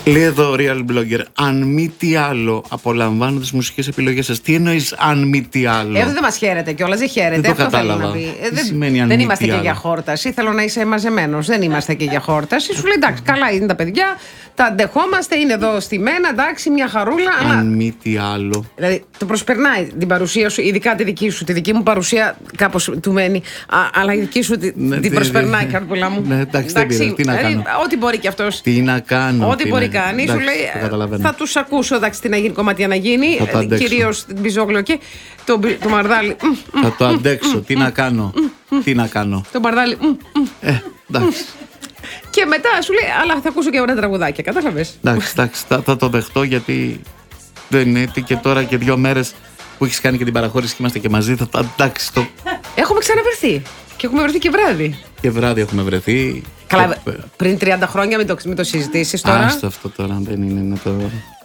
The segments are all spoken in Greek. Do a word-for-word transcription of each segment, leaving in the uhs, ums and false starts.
Λέει εδώ ο Real Blogger, αν μη τι άλλο, απολαμβάνω τις μουσικές επιλογές σας. Τι εννοείς αν μη τι άλλο? Ε, δεν μας χαίρεται κιόλας, δεν χαίρεται. Δεν το Αυτό κατάλαβα. να πει. Τι δεν σημαίνει αν δεν μη είμαστε τι και άλλο? για χόρταση. Θέλω να είσαι μαζεμένος. Δεν είμαστε και για χόρταση. Σου λέει εντάξει, καλά είναι τα παιδιά, τα αντεχόμαστε, είναι εδώ στημένα, εντάξει, μια χαρούλα. Αν Αλλά... μη τι άλλο. Δηλαδή το προσπερνάει την παρουσία σου, ειδικά τη δική σου. Τη δική μου παρουσία κάπως του μένει. Α, αλλά η δική σου τη, Ναι, την τι- προσπερνάει, τι- καρπούλα μου. Ναι, εντάξει, δεν πειράζει, τι να δηλαδή, κάνω. ό,τι μπορεί κι αυτός. Τι να κάνω. Ό,τι τι μπορεί να- κάνει, σου εντάξει, λέει. το καταλαβαίνω. Θα τους ακούσω, εντάξει, τι να γίνει, κομμάτια να γίνει. Θα το αντέξω. Κυρίως την Μπιζόγλιο και το, μπι- το Μαρδάλι. μ, μ, Θα το αντέξω. Τι να κάνω. Τι να κάνω. Το Μαρδάλι. μ, μ. Ε, εντάξει. Και μετά σου λέει, αλλά θα ακούσω και ωραία τραγουδάκια. Κατάλαβες. Εντάξει, εντάξει, θα, θα το δεχτώ γιατί δεν είναι έτσι και τώρα και δύο μέρες που έχεις κάνει και την παραχώρηση και είμαστε και μαζί. Θα, θα, εντάξει, το... Έχουμε ξαναβρεθεί. Και έχουμε βρεθεί και βράδυ. και βράδυ έχουμε βρεθεί. Καλά, Και- πριν τριάντα χρόνια μην το, μην το συζητήσεις τώρα. Άστο αυτό τώρα, δεν είναι, είναι το...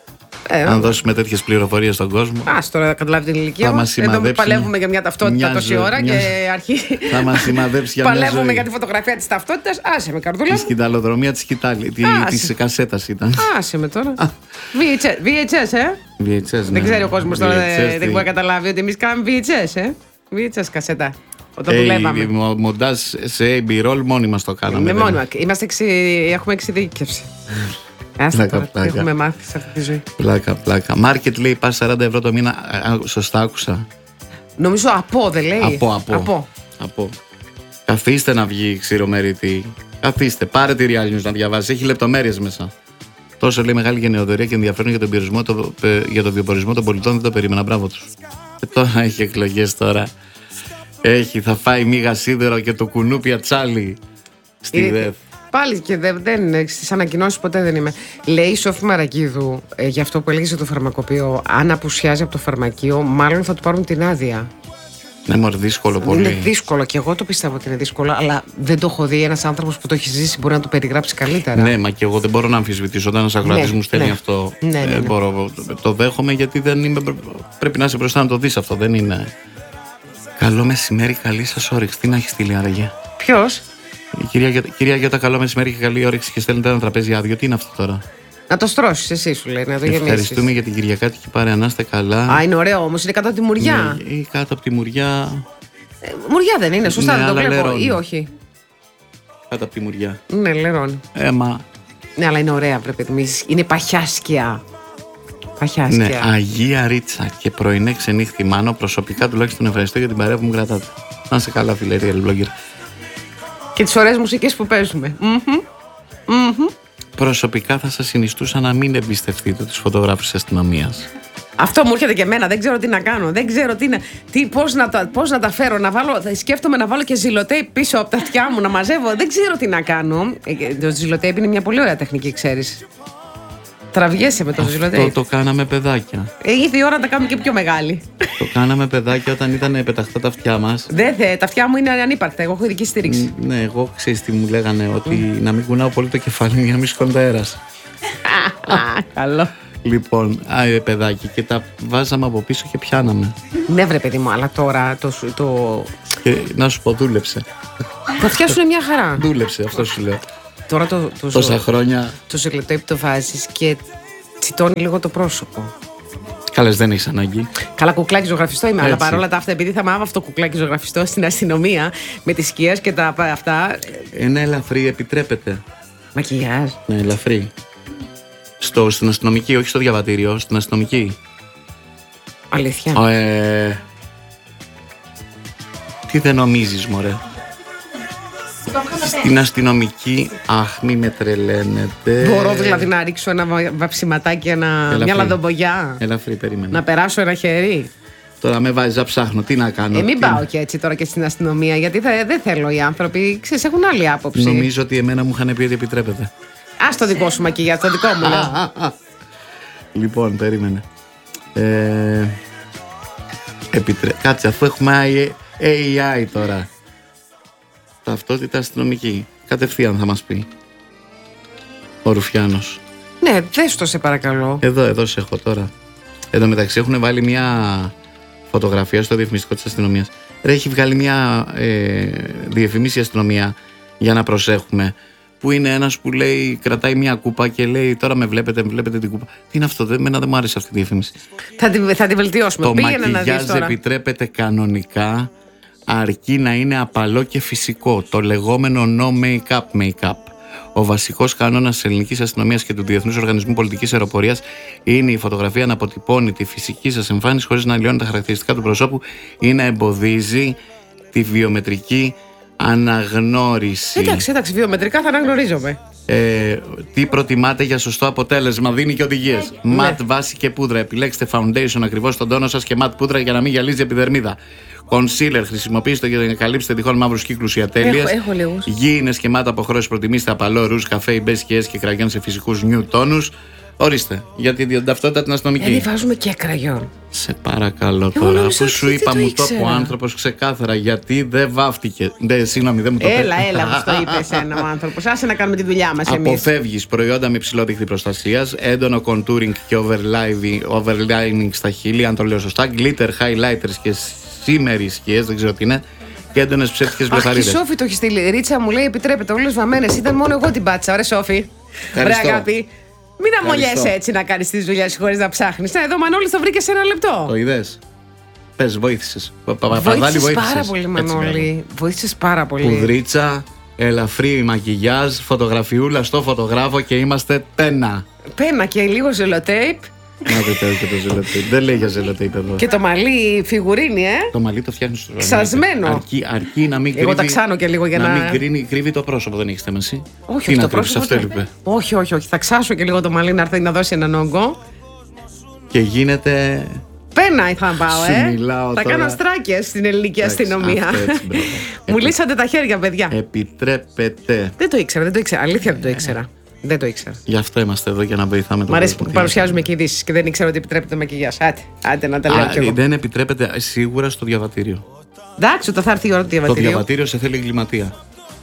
Ε, Αν δώσουμε τέτοιες πληροφορίες στον κόσμο. Ας τώρα καταλάβει την ηλικία Θα μας. μας Εδώ σημαδέψουν παλεύουμε για μια ταυτότητα μια τόση ζωή, ώρα μια- και αρχίζει. Θα μας σημαδέψει για μια Παλεύουμε ζωή. για τη φωτογραφία της ταυτότητας. Άσε με, καρδούλα Η μου. σκηταλοδρομία της σκητάλη, τη- Άσε. της κασέτας ήταν. Άσε με τώρα. βι έιτς ες, βι έιτς ες, ε. βι έιτς ες, ναι. Δεν ξέρει ο κόσμος τώρα, βι έιτς ες, δεν τι- μπορεί να καταλάβει ότι εμείς κάνουμε βι έιτς ες, ε. βι έιτς ες κασέτα. Όταν Ε, δουλεύαμε. η- μο- Μοντάζ σε έι μπι roll μόνοι μας το κάναμε. Είναι δεν- μόνιμα. Είμαστε εξι... Έχουμε εξειδίκευση. Άστα Πλάκα, τώρα, τι πλάκα. έχουμε μάθει σε αυτή τη ζωή. Πλάκα, πλάκα. Μάρκετ λέει πας σαράντα ευρώ το μήνα. Α, α, σωστά άκουσα. Νομίζω από δεν λέει. Από, από. από. από. Καθίστε να βγει ξηρομερήτη. Καθίστε. Πάρε τη Real News να διαβάσει. Έχει λεπτομέρειες μέσα. Τόσο λέει μεγάλη γενναιοδορία και ενδιαφέρον για τον, πυρισμό, το, ε, για τον βιοπορισμό των πολιτών. Δεν το περίμενα. Μπράβο του. Και τώρα έχει εκλογές τώρα. Έχει, θα φάει μίγα σίδερο και το κουνούπι ατσάλι στη Είναι- ΔΕΘ. Πάλι και δεν, δεν στις ανακοινώσεις ποτέ δεν είμαι. Λέει η Σόφη Μαρακίδου ε, για αυτό που έλεγε για το φαρμακοποιό. Αν απουσιάζει από το φαρμακείο, μάλλον θα του πάρουν την άδεια. Ναι, μωρέ, δύσκολο πολύ. Είναι δύσκολο και εγώ το πιστεύω ότι είναι δύσκολο, αλλά δεν το έχω δει. Ένας άνθρωπος που το έχει ζήσει μπορεί να το περιγράψει καλύτερα. Ναι, μα και εγώ δεν μπορώ να αμφισβητήσω. Όταν ένα ακροατή Ναι, μου στέλνει ναι. αυτό, Ναι, ναι, ε, ναι. μπορώ, το δέχομαι γιατί δεν είμαι, πρέπει να είσαι μπροστά να το δεις αυτό. Δεν είναι. Καλό μεσημέρι, καλή σας όρεξη. Τι να έχει στείλει άραγε. Ποιος? Η κυρία, Γιώτα- κυρία Γιώτα, καλό μεσημέρι και καλή όρεξη και στέλνετε ένα τραπέζι άδειο. Τι είναι αυτό τώρα. Να το στρώσεις εσύ, σου λέει, να το γεμίσεις. Ευχαριστούμε για την Κυριακάτικη παρέα. Να είστε καλά. Α, είναι ωραίο όμως, είναι κάτω από τη μουριά. Ναι, ή κάτω από τη μουριά. Ε, μουριά δεν είναι, σωστά, Ναι, δεν το αλλά βλέπω. λερώνει. Ή όχι. Κάτω από τη μουριά. Ναι, λερώνει. Έμα. Ναι, αλλά είναι ωραία, πρέπει να είναι παχιάσκια. Παχιάσκια. Ναι, Αγία Ρίτσα και πρωινέ ξενύχτη Μάνο. Προσωπικά τουλάχιστον ευχαριστώ για την παρέα που μου κρατάτε. Να είστε καλά, φίλε Real Blogger. Και τις ωραίες μουσικές που παίζουμε. Μμμ. Μμμ. Προσωπικά θα σας συνιστούσα να μην εμπιστευτείτε τους φωτογράφους της αστυνομίας. Αυτό μου έρχεται και εμένα. Δεν ξέρω τι να κάνω. Δεν ξέρω τι να, τι, πώς, να τα, πώς να τα φέρω. Να βάλω, σκέφτομαι να βάλω και ζηλοτέιπ πίσω από τα αυτιά μου να μαζεύω. Δεν ξέρω τι να κάνω. Ε, το ζηλοτέιπ είναι μια πολύ ωραία τεχνική, ξέρεις. Τραβιέσαι με το Αυτό ζηλοτέιπ. το κάναμε παιδάκια. Ε, ήρθε η ώρα να τα κάνουμε και πιο μεγάλη. Το κάναμε παιδάκια όταν ήταν πεταχτά τα αυτιά μας. Δεν θε, τα αυτιά μου είναι ανύπαρκτα. Εγώ έχω ειδική στήριξη. Ναι, εγώ ξέρεις τι μου λέγανε, ότι να μην κουνάω πολύ το κεφάλι για να μην σηκώνω το αέρας. Καλό. Λοιπόν, α, ε, παιδάκι, και τα βάζαμε από πίσω και πιάναμε. Ναι, βρε παιδί μου, αλλά τώρα το. σου- το... Και να σου πω, δούλεψε. Τα αυτιά σου είναι μια χαρά. Δούλεψε, αυτό σου λέω. Τώρα το, το, Τόσα ζω- χρόνια. το ζηλοτέιπ το βάζεις και τσιτώνει λίγο το πρόσωπο. Καλές, δεν έχεις ανάγκη. Καλά, κουκλάκι ζωγραφιστό είμαι, αλλά Έτσι. παρόλα τα αυτά, επειδή θα μάθω αυτό το κουκλάκι ζωγραφιστό στην αστυνομία με τις σκιές και τα αυτά. Ένα ελαφρύ επιτρέπεται. Μακιγιάζ. Ναι, ελαφρύ. Στο, στην αστυνομική, όχι στο διαβατήριο, στην αστυνομική. Αλήθεια. Ο, ε, τι δεν νομίζεις, μωρέ. Στην αστυνομική, αχ, μη με τρελαίνετε. Μπορώ δηλαδή να ρίξω ένα βα- βαψιματάκι, ένα, Ελαφρύ. μια λαδομπογιά. Ελαφρύ, περίμενε. Να περάσω ένα χέρι. Τώρα με βάζεις να ψάχνω, τι να κάνω. Ε, μην τι- πάω και έτσι τώρα και στην αστυνομία, γιατί θα, δεν θέλω οι άνθρωποι. Ξέρεις, έχουν άλλη άποψη. Νομίζω ότι εμένα μου είχαν πει ότι επιτρέπεται. Α το δικό σου μακιγιάζ, το δικό μου λέω. Λοιπόν, περίμενε. Ε, επιτρέ... Κάτσε, αφού έχουμε έι άι τώρα. Ταυτότητα αστυνομική. Κατευθείαν θα μας πει ο Ρουφιάνος. Ναι, δες το σε παρακαλώ. Εδώ, εδώ σε έχω τώρα. Εδώ μεταξύ έχουν βάλει μια φωτογραφία στο διαφημιστικό της αστυνομίας. Ρε, έχει βγάλει μια ε, διαφημίση αστυνομία για να προσέχουμε, που είναι ένας που λέει, κρατάει μια κούπα και λέει τώρα με βλέπετε, με βλέπετε την κούπα. Τι είναι αυτό, δεν, εμένα δεν μου άρεσε αυτή τη διαφήμιση. Θα τη, θα τη βελτιώσουμε. Το Πήγαινε να δεις μακιγιάζ τώρα. επιτρέπεται κανονικά, αρκεί να είναι απαλό και φυσικό. Το λεγόμενο no make-up make-up. Ο βασικός κανόνας της ελληνικής αστυνομίας και του Διεθνούς Οργανισμού Πολιτικής Αεροπορίας είναι η φωτογραφία να αποτυπώνει τη φυσική σας εμφάνιση χωρίς να αλλοιώνει τα χαρακτηριστικά του προσώπου ή να εμποδίζει τη βιομετρική αναγνώριση. Εντάξει, εντάξει, βιομετρικά θα αναγνωρίζομαι. Ε, τι προτιμάτε για σωστό αποτέλεσμα, δίνει και οδηγίες. Ναι. Ματ, βάση και πούδρα. Επιλέξτε foundation ακριβώς στον τόνο σας και ματ πούδρα για να μην γυαλίζει επιδερμίδα. Concealer, χρησιμοποιήστε για να καλύψετε τυχόν μαύρους κύκλους ή ατέλειες. Έχω, έχω λίγους. Γήινες και μάτα αποχρώσεις, προτιμήστε απαλό, ρούζ, καφέ, μπες και και κραγιόν σε φυσικούς νιου τόνους. Ορίστε, για την ταυτότητα την αστυνομική. Γιατί βάζουμε και κραγιόν. Σε παρακαλώ Εγώ τώρα, νόμιζα αφού σου ότι είπα, δεν το μου το είπε ο ήξερα. άνθρωπος ξεκάθαρα, γιατί δεν βάφτηκε. Ναι, συγγνώμη, δεν μου το Έλα, πες. έλα, μου το είπε ένα ο άνθρωπος. Άσε να κάνουμε τη δουλειά μας εμείς. Αποφεύγεις προϊόντα με υψηλό δίχτυ προστασίας, έντονο contouring και overlining, overlining στα χείλη, αν το λέω σωστά, glitter, highlighters και shimmery σκιές, δεν ξέρω τι είναι, και έντονες ψεύτικες Αχ, και η μπλεφαρίδες. Σόφη το έχει στείλει. Ρίτσα μου λέει: επιτρέπεται όλες βαμμένες. Ήταν μόνο εγώ την πάτησα. Ωραία, Σόφη. Ωραία, Ευχαριστώ. αγάπη. Μην αμολιέσαι Ευχαριστώ. έτσι να κάνεις τις δουλειές σου χωρίς να ψάχνεις. Ναι, εδώ Μανώλης το βρήκε σε ένα λεπτό. Το είδες. Πες, βοήθησες. Πα- πα- Παπαδάλη, Βοήθησες βοήθησες. πάρα πολύ, Έτσι, Μανώλη. Βοήθησες πάρα πολύ. Πουδρίτσα, ελαφρύ μακιγιάζ, φωτογραφιούλα στο φωτογράφο και είμαστε πένα. Πένα και λίγο ζελοτέιπ. Να δείτε και το ζελοτέιπ. Δεν λέει για ζελοτέιπ εδώ. Και το μαλλί φιγουρίνι, ε. Το μαλλί το φτιάχνει στο Ξασμένο. Αρκεί, αρκεί να μην κρύβει. Εγώ τα ξάνω και λίγο για να- μην κρίνει, κρύβει το πρόσωπο, δεν έχει θέμα εσύ. Όχι, Τι όχι, να το κρύβεις, πρόσωπο. αυτό δεν- έλειπε. Όχι, όχι, όχι. Θα ξάσω και λίγο το μαλλί να έρθει να δώσει έναν όγκο. Και γίνεται. Πένα θα πάω, Σου ε. μιλάω θα τώρα. κάνω στράκες στην ελληνική Εντάξει, αστυνομία. αυτό έτσι, μπράβο. Μου λύσατε τα χέρια, παιδιά. Επιτρέπεται. Δεν το ήξερα, δεν το ήξερα. Αλήθεια δεν το ήξερα. Δεν το ήξερα. Γι' αυτό είμαστε εδώ για να βοηθάμε τον Μ' αρέσει που κόσμο. παρουσιάζουμε και ειδήσεις και δεν ήξερα ότι επιτρέπεται μακιγιάζ. Άντε, άντε να τα λέω κι Α, εγώ. δεν επιτρέπεται σίγουρα στο διαβατήριο. Εντάξει, όταν θα έρθει η ώρα του Το διαβατηρίου. διαβατήριο σε θέλει εγκληματία.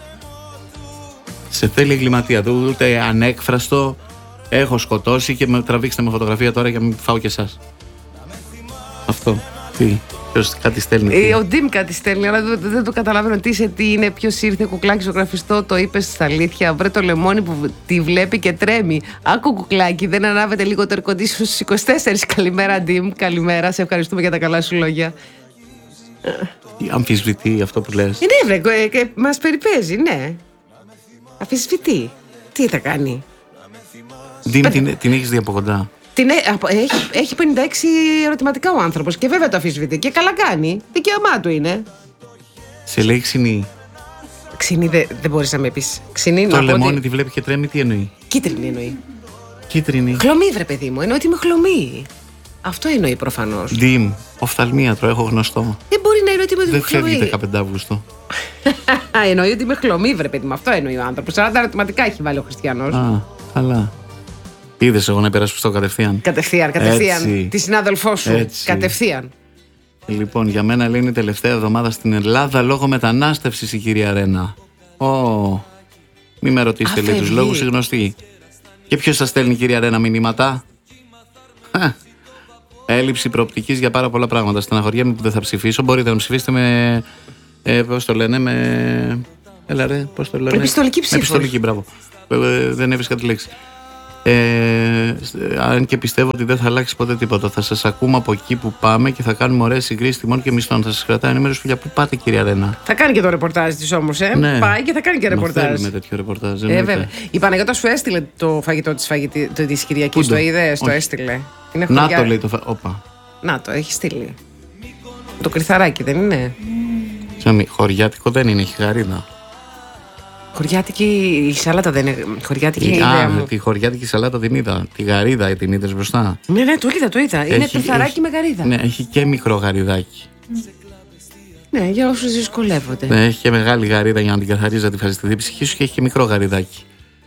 Σε θέλει εγκληματία. Το ούτε ανέκφραστο. Έχω σκοτώσει και με τραβήξτε με φωτογραφία τώρα για να μην φάω και εσάς. Αυτό. Τι. Ποιος κάτι στέλνει. τι. Ε, Ο Ντίμ κάτι στέλνει, αλλά δεν, δεν το καταλαβαίνω τι είσαι, τι είναι, ποιο ήρθε, κουκλάκι ζωγραφιστό, το είπε στα αλήθεια. Βρε το λεμόνι που τη βλέπει και τρέμει. Άκου κουκλάκι, δεν ανάβεται λίγο το air condition στους είκοσι τέσσερα. Καλημέρα, Ντίμ, καλημέρα, σε ευχαριστούμε για τα καλά σου λόγια. Τι αμφισβητεί αυτό που λες. Ε, ναι, βρε, ε, ε, μας περιπέζει, ναι. Αφισβητεί. Τι θα κάνει. Ντίμ, την, την έχεις δει από κοντά. Την, έ- απο- έχει, έχει πενήντα έξι ερωτηματικά ο άνθρωπος και βέβαια το αφισβητεί. Και καλά κάνει. Δικαίωμά του είναι. Σε λέει ξινή. Ξινή δεν δεν μπορείς να με πεις. Ξινή Το να πω λεμόνι ότι... τη βλέπει και τρέμει, τι εννοεί. Κίτρινη εννοεί. Κίτρινη. Χλωμή, βρε παιδί μου. Εννοεί ότι είμαι χλωμή. Αυτό εννοεί προφανώς. Ντίμ, οφθαλμίατρο, έχω γνωστό. Δεν μπορεί να εννοεί ότι είμαι Δεν φεύγει χλωμή. δεκαπέντε Αυγούστου. Εννοεί ότι είμαι χλωμή, βρε παιδί μου. Αυτό εννοεί ο άνθρωπος. σαράντα ερωτηματικά έχει βάλει ο Χριστιανός. Α, καλά. Είδες εγώ να περάσω στο κατευθείαν. Κατευθείαν, κατευθείαν. Έτσι. Τη συνάδελφό σου. Έτσι. Κατευθείαν. Λοιπόν, για μένα λέει είναι η τελευταία εβδομάδα στην Ελλάδα λόγω μετανάστευσης η κυρία Ρένα. Ω, μη με ρωτήσετε, Α, λέει τους φεύγει. λόγους, οι γνωστοί. Και ποιος σας στέλνει, κυρία Ρένα, μηνύματα. Χα, έλλειψη προοπτικής για πάρα πολλά πράγματα. Στεναχωριέμαι που δεν θα ψηφίσω. Μπορείτε να ψηφίσετε με. Ε, πώς το λένε, με. Έλα ρε, πώς το λένε. Επιστολική Με ψήφος. επιστολική, μπράβο. Ε, ε, δεν έβρισκα τη λέξη. Ε, αν και πιστεύω ότι δεν θα αλλάξει ποτέ τίποτα. Θα σας ακούμε από εκεί που πάμε και θα κάνουμε ωραίες συγκρίσεις τιμών και μισθών. Θα σας κρατάω ενημέρωση για πού πάτε, κυρία Ρένα. Θα κάνει και το ρεπορτάζ τη όμως, ε. Ναι. Πάει και θα κάνει και Να ρεπορτάζ. θέλουμε τέτοιο ρεπορτάζ. Ε, εννοείται. βέβαια. Η Παναγιώτα σου έστειλε το φαγητό της φαγητή, το, της Κυριακής. Πού το? Το είδες, το Όχι. έστειλε. Είναι Να χωριά- το λέει το. Φα... Όπα. Να το, έχει στείλει. Το κρυθαράκι δεν είναι. Συγγνώμη, χωριάτικο δεν είναι, έχει γαρίδα. Χωριάτικη η σαλάτα δεν είναι. Χωριάτικη η Α, ιδέα μου. τη χωριάτικη σαλάτα την είδα. Τη γαρίδα την είδες μπροστά. Ναι, ναι, το είδα, το είδα. Είναι Έχει- κρυθαράκι έχει- με γαρίδα. Ναι, έχει και μικρό γαριδάκι. Ναι, για όσους δυσκολεύονται. Ναι, έχει και μεγάλη γαρίδα για να την καθαρίζει, να τη φας στη ψυχή σου και έχει και μικρό γαριδάκι.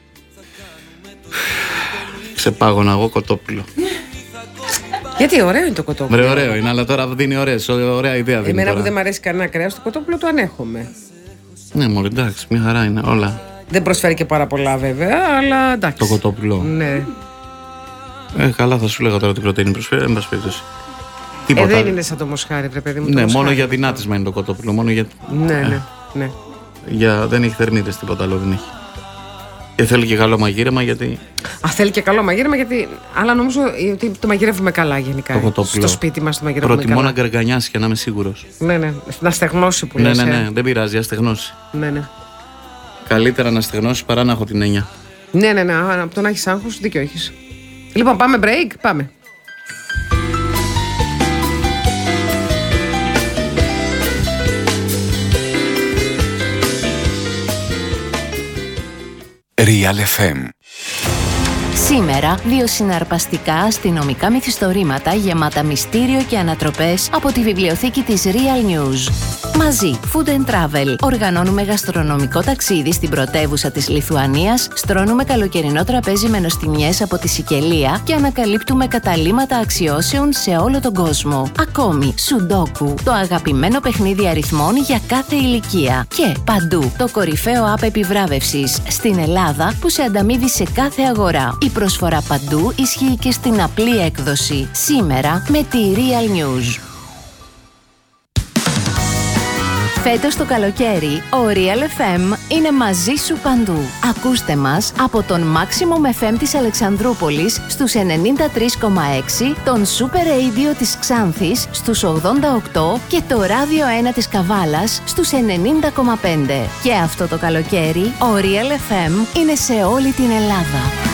Ξεπάγωνα εγώ κοτόπουλο. Γιατί ωραίο είναι το κοτόπουλο. Βρε, ωραίο είναι, αλλά τώρα δίνει ωραίες, ωραία ιδέα δίνει Εμένα τώρα. που δεν μου αρέσει κανένα κρέας, το κοτόπουλο το ανέχομαι. Ναι, μωρέ, εντάξει, μια χαρά είναι όλα. Δεν προσφέρει και πάρα πολλά βέβαια, αλλά εντάξει. Το κοτόπουλο. Ναι. Ε, καλά, θα σου λέγα τώρα την πρωτεΐνη προσφέρει, εν πάση περιπτώσει. Ε, Τίποτα. δεν είναι σαν το μοσχάρι, βρε παιδί μου. το Ναι, μοσχάρι. μόνο για δυνάτισμα είναι το κοτόπουλο. Μόνο για... Ναι, ναι, ναι. για... Δεν έχει θερμίδες, τίποτα άλλο δεν έχει. Και θέλει και καλό μαγείρεμα γιατί. Α, θέλει και καλό μαγείρεμα γιατί. Αλλά νομίζω ότι το μαγειρεύουμε καλά γενικά. Στο σπίτι μας το μαγειρεύουμε Προτιμώ καλά. να γκαργανιάσει και να είμαι σίγουρος. Ναι, ναι. Να στεγνώσει που Ναι, λες, ναι, ναι. ε. Δεν πειράζει, ας στεγνώσει. Ναι, ναι. Καλύτερα να στεγνώσει παρά να έχω την έννοια. Ναι, ναι, ναι. Από το να έχεις άγχος, δίκιο έχεις. Λοιπόν, πάμε break. Πάμε. Real εφ εμ. Σήμερα, δύο συναρπαστικά αστυνομικά μυθιστορήματα γεμάτα μυστήριο και ανατροπές από τη βιβλιοθήκη της Real News. Μαζί, Food and Travel. Οργανώνουμε γαστρονομικό ταξίδι στην πρωτεύουσα της Λιθουανίας, στρώνουμε καλοκαιρινό τραπέζι με νοστιμιές από τη Σικελία και ανακαλύπτουμε καταλύματα αξιώσεων σε όλο τον κόσμο. Ακόμη, Σουντόκου, το αγαπημένο παιχνίδι αριθμών για κάθε ηλικία. Και παντού, το κορυφαίο app επιβράβευσης στην Ελλάδα που σε ανταμείβει σε κάθε αγορά. Η προσφορά παντού ισχύει και στην απλή έκδοση. Σήμερα με τη Real News. Φέτος το καλοκαίρι, ο Real εφ εμ είναι μαζί σου παντού. Ακούστε μας από τον Maximum εφ εμ της Αλεξανδρούπολης στους ενενήντα τρία κόμμα έξι, τον Super Radio της Ξάνθης στους ογδόντα οκτώ και το Ράδιο ένα της Καβάλας στους ενενήντα κόμμα πέντε. Και αυτό το καλοκαίρι, ο Real εφ εμ είναι σε όλη την Ελλάδα.